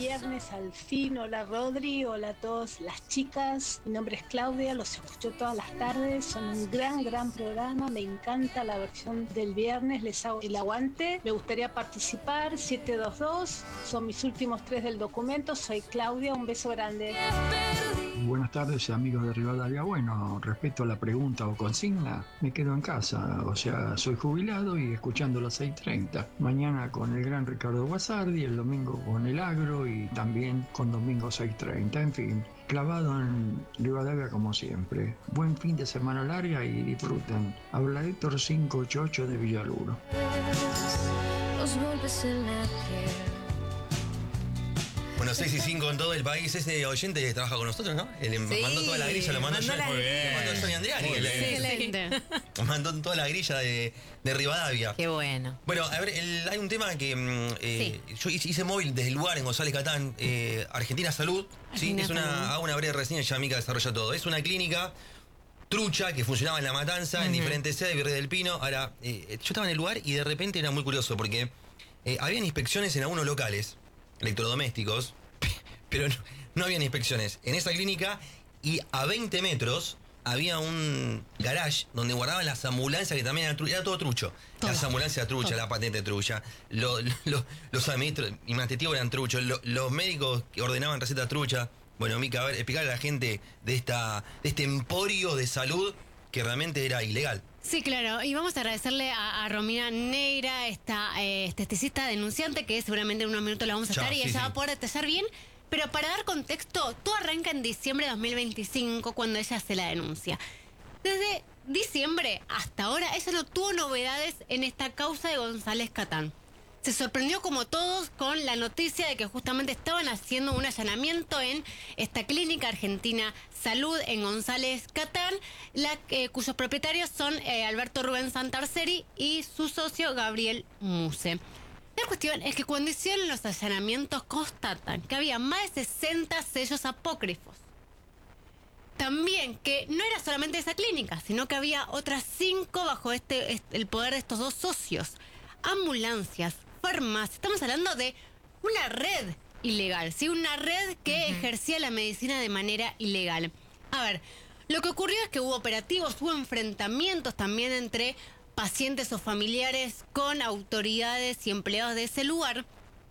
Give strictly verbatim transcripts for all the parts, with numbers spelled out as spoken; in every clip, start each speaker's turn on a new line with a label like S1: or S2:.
S1: viernes al fin. Hola Rodri, hola a todas las chicas. Mi nombre es Claudia, los escucho todas las tardes. Son un gran, gran programa. Me encanta la versión del viernes. Les hago el aguante. Me gustaría participar. siete dos dos. Son mis últimos tres del documento. Soy Claudia. Un beso grande.
S2: Buenas tardes, amigos de Rivadavia. Bueno, respecto a la pregunta o consigna, me quedo en casa. O sea, soy jubilado y escuchando las seis treinta. Mañana con el gran Ricardo Guasardi, el domingo con el Agro y también con domingo seis treinta. En fin, clavado en Rivadavia como siempre. Buen fin de semana larga y disfruten. Habla Héctor cinco ocho ocho de Villaluro.
S3: Los golpes en la piel.
S4: Bueno, seis y cinco en todo el país. Ese oyente que trabaja con nosotros, ¿no? Él sí, mandó toda la grilla, lo mandó,
S3: mandó,
S4: yo,
S3: la
S4: lo mandó Sonia Andriani.
S3: Muy bien. Excelente.
S4: Mandó toda la grilla de, de Rivadavia.
S3: Qué bueno.
S4: Bueno, a ver, el, hay un tema que eh, sí. yo hice, hice móvil desde el lugar en González Catán, eh, Argentina Salud. Argentina ¿sí? Es una, hago una breve reseña y ya Mica desarrolla todo. Es una clínica trucha que funcionaba en La Matanza, uh-huh. en diferentes sedes, Virrey del Pino. Ahora, eh, yo estaba en el lugar y de repente era muy curioso porque eh, habían inspecciones en algunos locales, electrodomésticos, pero no, no habían inspecciones en esa clínica y a veinte metros había un garage donde guardaban las ambulancias que también eran truchas, era todo trucho. Todo. Las ambulancias truchas, todo. La patente trucha, lo, lo, los administrativos eran truchos, lo, los médicos que ordenaban recetas truchas. Bueno, Mica, a ver, explicarle a la gente de, esta, de este emporio de salud que realmente era ilegal.
S5: Sí, claro, y vamos a agradecerle a, a Romina Neira, esta eh, esteticista denunciante, que seguramente en unos minutos la vamos a estar Chao, y sí, ella sí. va a poder detallar bien. Pero para dar contexto, todo arranca en diciembre de dos mil veinticinco, cuando ella hace la denuncia. Desde diciembre hasta ahora, ella no tuvo novedades en esta causa de González Catán. Se sorprendió como todos con la noticia de que justamente estaban haciendo un allanamiento en esta clínica Argentina Salud en González Catán, la, eh, cuyos propietarios son eh, Alberto Rubén Santarceri y su socio Gabriel Muse. La cuestión es que cuando hicieron los allanamientos constatan que había más de sesenta sellos apócrifos. También que no era solamente esa clínica, sino que había otras cinco bajo este, este el poder de estos dos socios. Ambulancias, farmacias, estamos hablando de una red ilegal, ¿sí? Una red que uh-huh. ejercía la medicina de manera ilegal. A ver, lo que ocurrió es que hubo operativos, hubo enfrentamientos también entre pacientes o familiares con autoridades y empleados de ese lugar,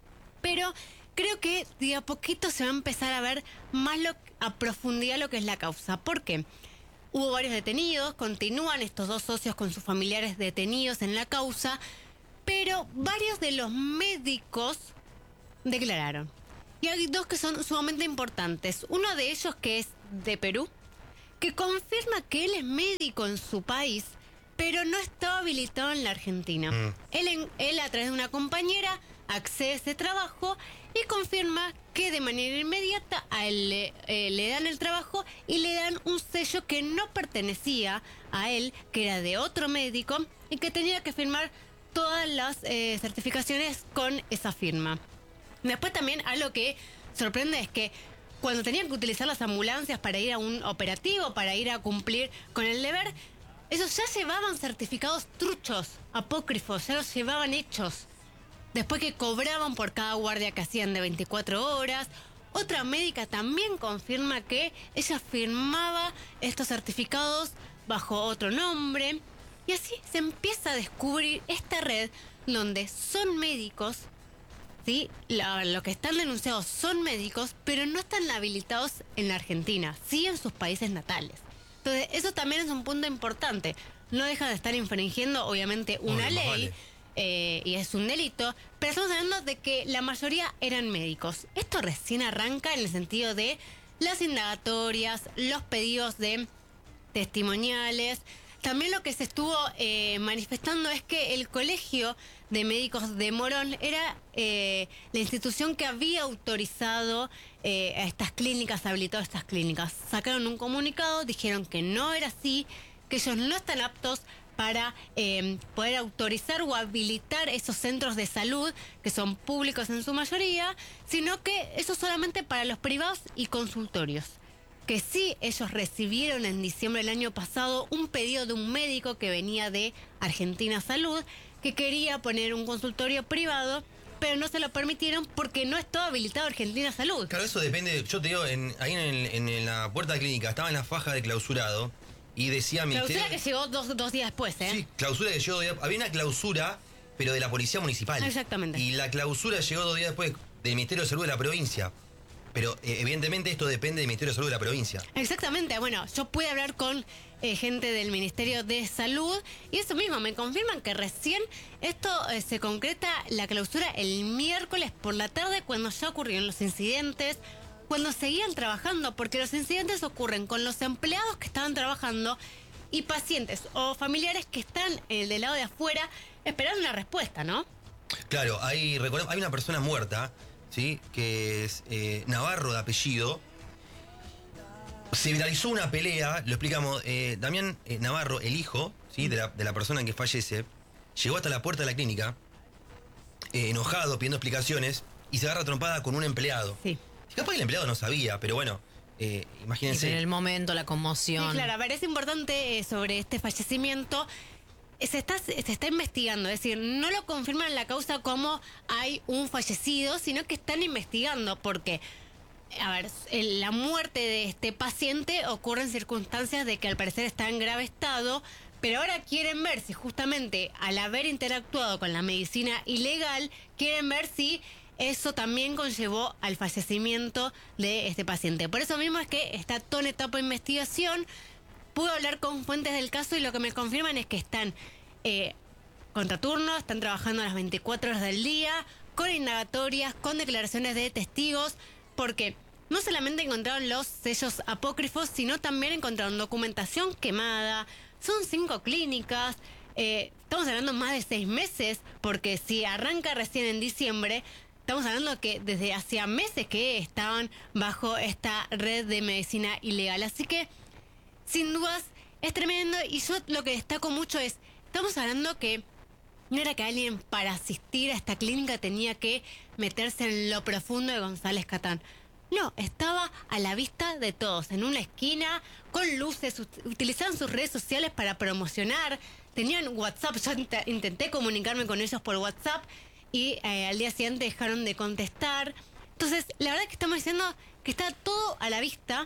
S5: pero creo que de a poquito se va a empezar a ver más lo, a profundidad lo que es la causa. ¿Por qué? Hubo varios detenidos, continúan estos dos socios con sus familiares detenidos en la causa, pero varios de los médicos declararon. Y hay dos que son sumamente importantes. Uno de ellos, que es de Perú, que confirma que él es médico en su país, pero no estaba habilitado en la Argentina. Mm. Él, en, él, a través de una compañera, accede a ese trabajo y confirma que de manera inmediata a él le, eh, le dan el trabajo y le dan un sello que no pertenecía a él, que era de otro médico y que tenía que firmar todas las eh, certificaciones con esa firma. Después también algo que sorprende es que cuando tenían que utilizar las ambulancias para ir a un operativo, para ir a cumplir con el deber, ellos ya llevaban certificados truchos, apócrifos, ya los llevaban hechos. Después que cobraban por cada guardia que hacían de veinticuatro horas. Otra médica también confirma que ella firmaba estos certificados bajo otro nombre. Y así se empieza a descubrir esta red donde son médicos, ¿sí? Lo, lo que están denunciados son médicos, pero no están habilitados en la Argentina, sí en sus países natales. Entonces, eso también es un punto importante. No deja de estar infringiendo, obviamente, una Oye, ley, vale. eh, y es un delito, pero estamos hablando de que la mayoría eran médicos. Esto recién arranca en el sentido de las indagatorias, los pedidos de testimoniales. También lo que se estuvo eh, manifestando es que el Colegio de Médicos de Morón era eh, la institución que había autorizado eh, a estas clínicas, habilitado a estas clínicas. Sacaron un comunicado, dijeron que no era así, que ellos no están aptos para eh, poder autorizar o habilitar esos centros de salud, que son públicos en su mayoría, sino que eso solamente para los privados y consultorios. Que sí, ellos recibieron en diciembre del año pasado un pedido de un médico que venía de Argentina Salud, que quería poner un consultorio privado, pero no se lo permitieron porque no estaba habilitado Argentina Salud.
S4: Claro, eso depende. Yo te digo, en, ahí en, el, en, en la puerta de clínica estaba en la faja de clausurado y decía...
S5: Clausura que llegó dos, dos días después, ¿eh?
S4: Sí, clausura que llegó dos días... Había una clausura, pero de la Policía Municipal.
S5: Exactamente.
S4: Y la clausura llegó dos días después del Ministerio de Salud de la provincia. Pero eh, evidentemente esto depende del Ministerio de Salud de la provincia.
S5: Exactamente. Bueno, yo pude hablar con eh, gente del Ministerio de Salud y eso mismo, me confirman que recién esto eh, se concreta la clausura el miércoles por la tarde cuando ya ocurrieron los incidentes, cuando seguían trabajando, porque los incidentes ocurren con los empleados que estaban trabajando y pacientes o familiares que están eh, del lado de afuera esperando una respuesta, ¿no?
S4: Claro, hay, hay una persona muerta, ¿sí? Que es eh, Navarro de apellido. Se viralizó una pelea, lo explicamos, eh, Damián eh, Navarro, el hijo, ¿sí? de, la, de la persona que fallece, llegó hasta la puerta de la clínica, eh, enojado, pidiendo explicaciones, y se agarra trompada con un empleado.
S5: Sí.
S4: Capaz el empleado no sabía, pero bueno, eh, imagínense.
S6: En el momento, la conmoción.
S5: Sí, claro, a ver, es importante eh, sobre este fallecimiento. Se está, se está investigando, es decir, no lo confirman en la causa como hay un fallecido, sino que están investigando porque, a ver, el- la muerte de este paciente ocurre en circunstancias de que al parecer está en grave estado, pero ahora quieren ver si justamente al haber interactuado con la medicina ilegal, quieren ver si eso también conllevó al fallecimiento de este paciente. Por eso mismo es que está toda en etapa de investigación. Pude hablar con fuentes del caso y lo que me confirman es que están eh, contraturnos, están trabajando a las veinticuatro horas del día, con indagatorias, con declaraciones de testigos, porque no solamente encontraron los sellos apócrifos, sino también encontraron documentación quemada, son cinco clínicas, eh, estamos hablando más de seis meses, porque si arranca recién en diciembre, estamos hablando que desde hacía meses que estaban bajo esta red de medicina ilegal. Así que sin dudas, es tremendo y yo lo que destaco mucho es, estamos hablando que no era que alguien para asistir a esta clínica tenía que meterse en lo profundo de González Catán. No, estaba a la vista de todos, en una esquina, con luces, ut- utilizaban sus redes sociales para promocionar, tenían WhatsApp, yo int- intenté comunicarme con ellos por WhatsApp y eh, al día siguiente dejaron de contestar. Entonces, la verdad que estamos diciendo que está todo a la vista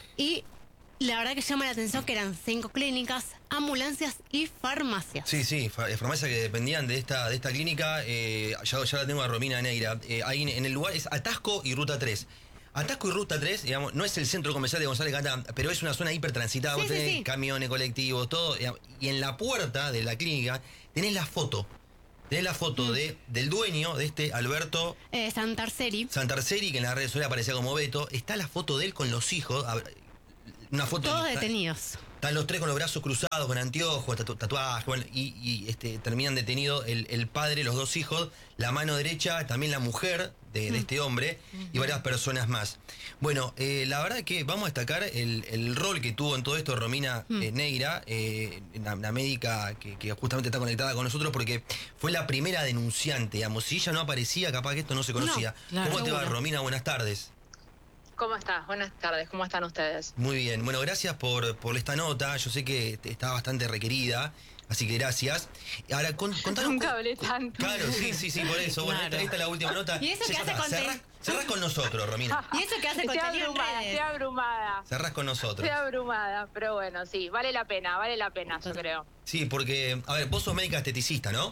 S5: y la verdad que llama la atención que eran cinco clínicas, ambulancias y farmacias.
S4: Sí, sí, fa- eh, farmacias que dependían de esta, de esta clínica. eh, ya, ya la tengo a Romina Neira. Eh, ahí en, en el lugar es Atasco y Ruta tres. Atasco y Ruta tres, digamos, no es el centro comercial de González Catán, pero es una zona hipertransitada.
S5: Sí,
S4: Vos
S5: sí,
S4: tenés
S5: sí.
S4: camiones, colectivos, todo. digamos, Y en la puerta de la clínica tenés la foto. Tenés la foto de, del dueño de este Alberto
S5: Eh, Santarseri.
S4: Santarseri, que en la red social aparecía como Beto. Está la foto de él con los hijos. a- Una foto.
S5: Todos
S4: está-
S5: detenidos.
S4: Están los tres con los brazos cruzados, con anteojos, tatu- tatuajes, bueno, y, y, este, terminan detenidos el, el padre, los dos hijos, la mano derecha, también la mujer de, de este hombre y varias personas más. Bueno, eh, la verdad que vamos a destacar el, el rol que tuvo en todo esto Romina eh, Neira, eh, una, una médica que, que justamente está conectada con nosotros porque fue la primera denunciante, digamos. Si ella no aparecía, capaz que esto no se conocía.
S6: claro,
S4: ¿Cómo te va,
S6: seguro.
S4: Romina? Buenas tardes.
S7: ¿Cómo estás? Buenas tardes, ¿cómo están ustedes?
S4: Muy bien, bueno, gracias por, por esta nota. Yo sé que te- está bastante requerida, así que gracias. Ahora, con, contanos.
S7: Nunca hablé tanto.
S4: Claro, sí, sí, sí, por eso. Bueno,
S6: Claro.
S4: esta, esta es la última nota.
S5: ¿Y eso
S4: Sí,
S5: qué
S4: ya
S5: hace
S4: está.
S5: con
S4: Cerrás, cerrás con nosotros, Romina.
S5: Y eso que hace
S7: Estoy
S5: contenido en
S7: abrumada,
S5: redes.
S7: estoy abrumada.
S4: Cerrás con nosotros.
S7: Estoy abrumada, pero bueno, sí, vale la pena, vale la pena, yo creo.
S4: Sí, porque, a ver, vos sos médica esteticista, ¿no?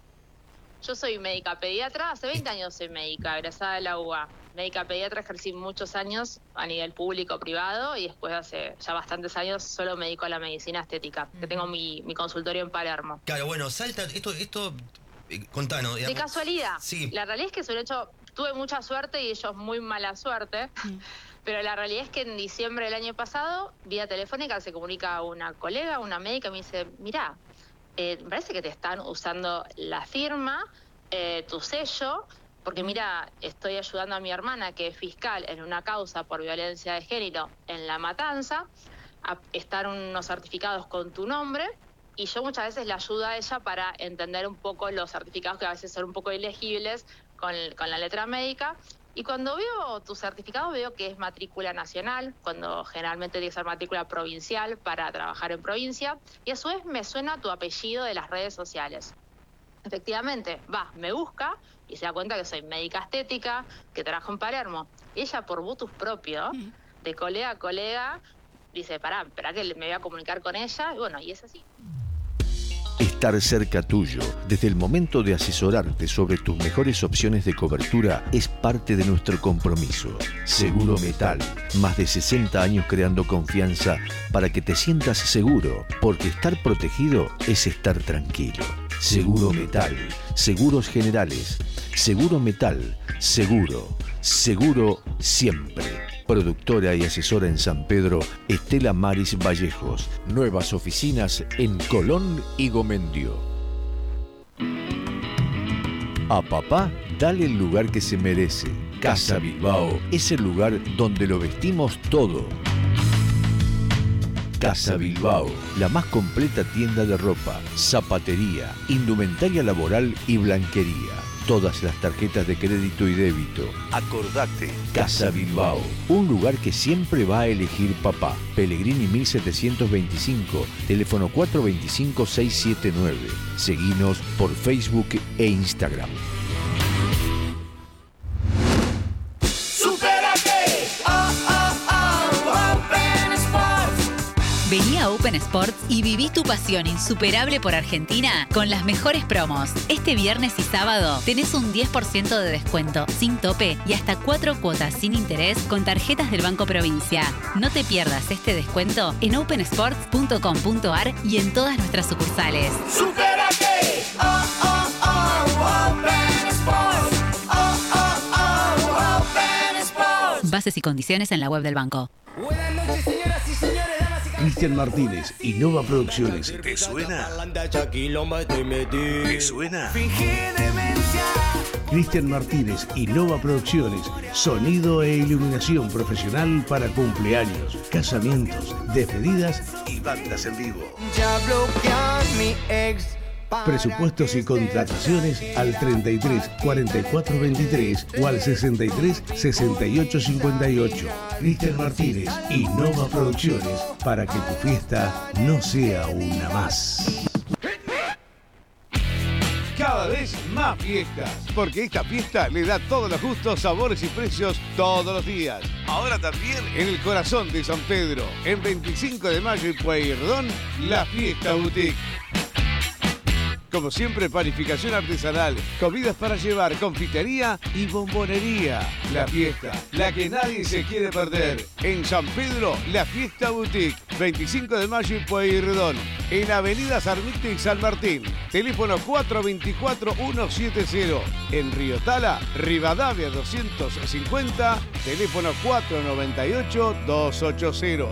S7: Yo soy médica pediatra, hace veinte años soy médica, egresada de la U A. Médica pediatra, ejercí muchos años a nivel público, privado, y después hace ya bastantes años solo me dedico a la medicina estética, que tengo mi, mi consultorio en Palermo.
S4: Claro, bueno, salta, esto, esto, eh, contanos.
S7: De
S4: digamos.
S7: casualidad.
S4: Sí.
S7: La realidad es que sobre hecho tuve mucha suerte y ellos muy mala suerte. Pero la realidad es que en diciembre del año pasado, vía telefónica, se comunica una colega, una médica, y me dice, mirá, eh, me parece que te están usando la firma, eh, tu sello, porque mira, estoy ayudando a mi hermana, que es fiscal, en una causa por violencia de género en La Matanza, a estar unos certificados con tu nombre, y yo muchas veces le ayudo a ella para entender un poco los certificados que a veces son un poco ilegibles con, con la letra médica. Y cuando veo tu certificado veo que es matrícula nacional, cuando generalmente tiene que ser matrícula provincial para trabajar en provincia, y a su vez me suena tu apellido de las redes sociales. Efectivamente, va, me busca y se da cuenta que soy médica estética, que trabajo en Palermo. Y ella, por votus propio, mm. de colega a colega, dice, pará, espera que me voy a comunicar con ella. Y bueno, y es así.
S6: Estar cerca tuyo, desde el momento de asesorarte sobre tus mejores opciones de cobertura, es parte de nuestro compromiso. Seguro Metal, más de sesenta años creando confianza para que te sientas seguro, porque estar protegido es estar tranquilo. Seguro Metal, seguros generales, Seguro Metal, seguro, seguro siempre. Productora y asesora en San Pedro, Estela Maris Vallejos. Nuevas oficinas en Colón y Gomendio. A papá, dale el lugar que se merece. Casa Bilbao es el lugar donde lo vestimos todo. Casa Bilbao, la más completa tienda de ropa, zapatería, indumentaria laboral y blanquería. Todas las tarjetas de crédito y débito. Acordate, Casa Bilbao, un lugar que siempre va a elegir papá. Pellegrini mil setecientos veinticinco, teléfono cuatro dos cinco, seis siete nueve. Seguinos por Facebook e Instagram.
S8: Vení a Open Sports y viví tu pasión insuperable por Argentina con las mejores promos. Este viernes y sábado tenés un diez por ciento de descuento sin tope y hasta cuatro cuotas sin interés con tarjetas del Banco Provincia. No te pierdas este descuento en open sports punto com punto a r y en todas nuestras sucursales. ¡Supérate! Oh, oh, oh, Open Sports. Oh, oh, oh, Open Sports. Bases y condiciones en la web del banco.
S9: Buenas noches, señoras y señores.
S10: Cristian Martínez, Innova Producciones.
S9: ¿Te suena? ¿Te suena?
S10: Cristian Martínez, Innova Producciones. Sonido e iluminación profesional para cumpleaños, casamientos, despedidas y bandas en vivo.
S9: Ya bloquean mi ex.
S10: Presupuestos y contrataciones al treinta y tres, cuarenta y cuatro veintitrés o al sesenta y tres, sesenta y ocho cincuenta y ocho. Cristian Martínez, Innova Producciones, para que tu fiesta no sea una más.
S11: Cada vez más fiestas, porque esta fiesta le da todos los gustos, sabores y precios todos los días. Ahora también en el corazón de San Pedro, en veinticinco de mayo y Pueyrredón, la Fiesta Boutique. Como siempre, panificación artesanal, comidas para llevar, confitería y bombonería. La fiesta, la que nadie se quiere perder. En San Pedro, la Fiesta Boutique, veinticinco de mayo y Pueyrredón. En Avenida Sarmiento y San Martín. Teléfono cuatro dos cuatro, uno siete cero. En Río Tala, Rivadavia doscientos cincuenta. Teléfono cuatro nueve ocho, dos ocho cero.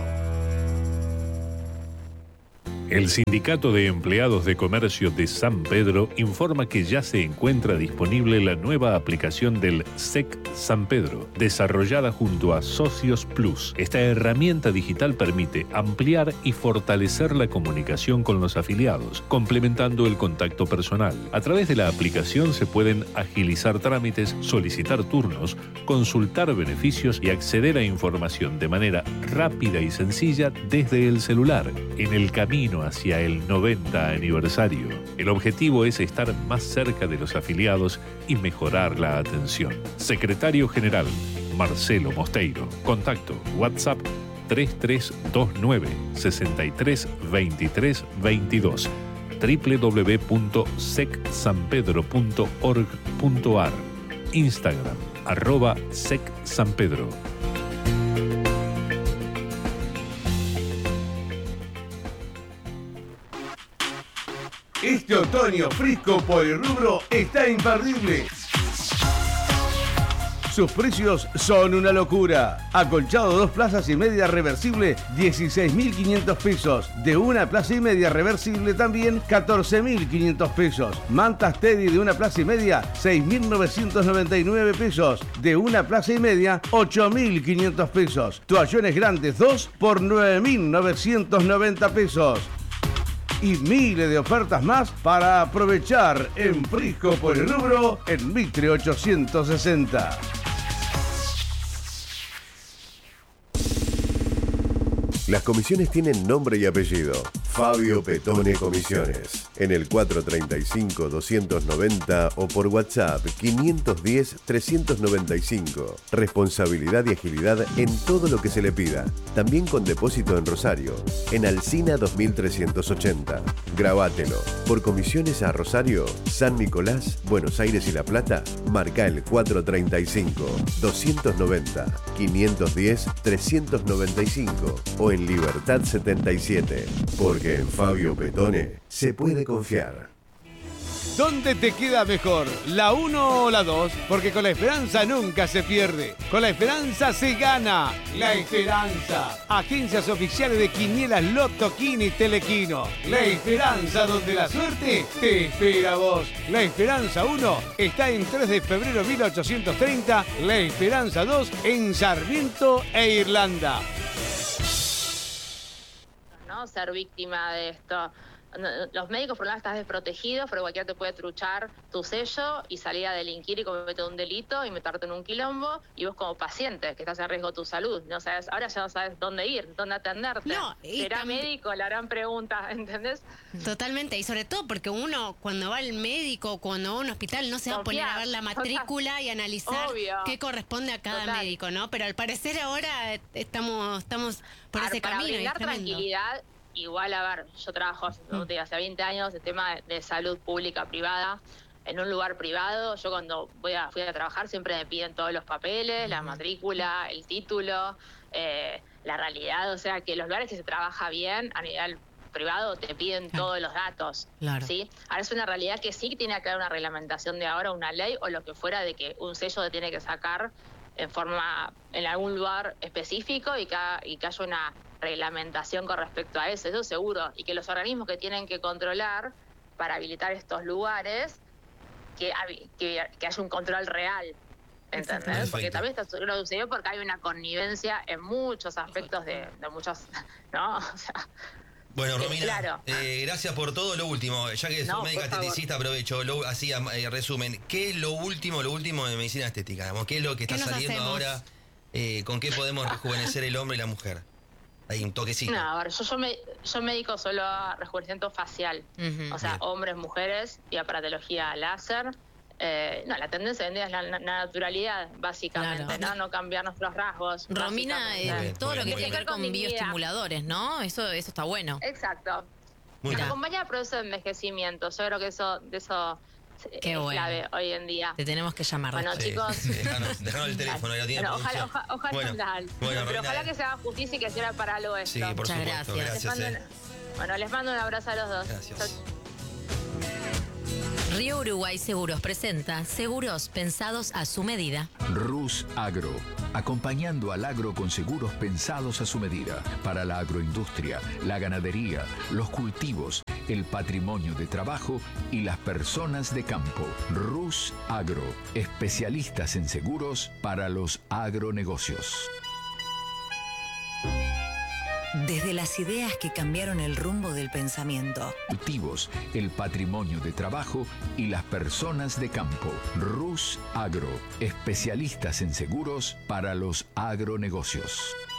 S12: El Sindicato de Empleados de Comercio de San Pedro informa que ya se encuentra disponible la nueva aplicación del S E C San Pedro, desarrollada junto a Socios Plus. Esta herramienta digital permite ampliar y fortalecer la comunicación con los afiliados, complementando el contacto personal. A través de la aplicación se pueden agilizar trámites, solicitar turnos, consultar beneficios y acceder a información de manera rápida y sencilla desde el celular. En el camino hacia el noventa aniversario, el objetivo es estar más cerca de los afiliados y mejorar la atención. Secretario General, Marcelo Mosteiro. Contacto WhatsApp tres tres dos nueve, seis tres dos tres dos dos, doble u doble u doble u punto sec san pedro punto org punto a r, Instagram, arroba secsanpedro.
S11: Este otoño Frisco Pueyrrubro está imperdible. Sus precios son una locura. Acolchado dos plazas y media reversible, dieciséis mil quinientos pesos. De una plaza y media reversible también, catorce mil quinientos pesos. Mantas Teddy de una plaza y media, seis mil novecientos noventa y nueve pesos. De una plaza y media, ocho mil quinientos pesos. Toallones grandes dos por nueve mil novecientos noventa pesos. Y miles de ofertas más para aprovechar en Frisco Pueyrrubro en Mitre ochocientos sesenta.
S13: Las comisiones tienen nombre y apellido. Fabio Petone Comisiones. En el cuatro treinta y cinco, doscientos noventa o por WhatsApp quinientos diez, trescientos noventa y cinco. Responsabilidad y agilidad en todo lo que se le pida. También con depósito en Rosario. En Alsina dos mil trescientos ochenta. Grabátelo. Por comisiones a Rosario, San Nicolás, Buenos Aires y La Plata, marca el cuatro treinta y cinco, doscientos noventa, quinientos diez, trescientos noventa y cinco o en Libertad setenta y siete. Porque en Fabio Petone se puede confiar.
S11: ¿Dónde te queda mejor? ¿La uno o la dos? Porque con la esperanza nunca se pierde. Con la esperanza se gana. La Esperanza. Agencias oficiales de Quinielas Loto, Quini y Telequino. La Esperanza, donde la suerte te espera a vos. La Esperanza uno está en tres de febrero mil ochocientos treinta. La Esperanza dos en Sarmiento e Irlanda.
S7: No ser víctima de esto. Los médicos, por un lado, estás desprotegido, pero cualquiera te puede truchar tu sello y salir a delinquir y cometer un delito y meterte en un quilombo. Y vos, como paciente, que estás en riesgo de tu salud, no sabes, ahora ya no sabes dónde ir, dónde atenderte.
S5: No,
S7: ¿Será médico? La gran pregunta, ¿entendés?
S5: Totalmente, y sobre todo porque uno, cuando va al médico, cuando va a un hospital, no se va a poner a ver la matrícula total, y analizar obvio, qué corresponde a cada total, médico, ¿no? Pero al parecer ahora estamos, estamos por
S7: para,
S5: ese
S7: para
S5: camino.
S7: Brindar tranquilidad. Igual, a ver, yo trabajo hace, mm. hace veinte años el tema de, de salud pública privada, en un lugar privado. Yo cuando voy a, fui a trabajar siempre me piden todos los papeles, mm. la matrícula, el título, eh, la realidad. O sea, que los lugares que se trabaja bien a nivel privado te piden claro. todos los datos. Claro. ¿Sí? Ahora es una realidad que sí tiene que haber una reglamentación de ahora, una ley o lo que fuera, de que un sello te tiene que sacar en forma, en algún lugar específico y que, y que haya una reglamentación con respecto a eso, eso seguro, y que los organismos que tienen que controlar para habilitar estos lugares, que, que, que haya un control real, ¿entendés? Porque también esto sucedió porque hay una connivencia en muchos aspectos de, de muchos, ¿no? O sea,
S4: bueno, Romina, claro. eh, gracias por todo. Lo último, ya que sos no, médica esteticista, aprovecho, lo, así eh, resumen, ¿qué es lo último, lo último de medicina estética? Digamos, ¿qué es lo que está saliendo hacemos? ahora? Eh, ¿Con qué podemos rejuvenecer el hombre y la mujer? Hay un toquecito.
S7: No, a ver, yo, yo, me, yo me dedico solo a rejuvenecimiento facial. Uh-huh. O sea, bien. Hombres, mujeres y aparatología láser. Eh, no, la tendencia hoy en día es la, la naturalidad, básicamente, claro. ¿no? No cambiar nuestros rasgos.
S14: Romina, eh, todo lo que tiene que ver con bioestimuladores, ¿no? Eso, eso está bueno.
S7: Exacto. Muy bien. Acompaña el proceso de envejecimiento. Yo creo que eso, de eso Qué es bueno. clave hoy en día.
S14: Te tenemos que llamar.
S7: Bueno,
S14: sí.
S7: chicos.
S4: Dejanos, dejanos el teléfono. Lo tiene
S7: bueno, ojalá, ojalá, ojalá,
S4: bueno,
S7: ojalá,
S4: bueno,
S7: pero ojalá que se haga justicia y que sirva para algo esto.
S4: Sí, por
S14: Muchas
S4: supuesto.
S14: gracias.
S4: gracias
S7: les
S4: eh.
S7: un, bueno, les mando un abrazo a los dos.
S4: Gracias.
S8: Río Uruguay Seguros presenta seguros pensados a su medida.
S6: Rus Agro, acompañando al agro con seguros pensados a su medida para la agroindustria, la ganadería, los cultivos, el patrimonio de trabajo y las personas de campo. Rus Agro, especialistas en seguros para los agronegocios.
S15: Desde las ideas que cambiaron el rumbo del pensamiento.
S6: Cultivos, el patrimonio de trabajo y las personas de campo. Rus Agro, especialistas en seguros para los agronegocios.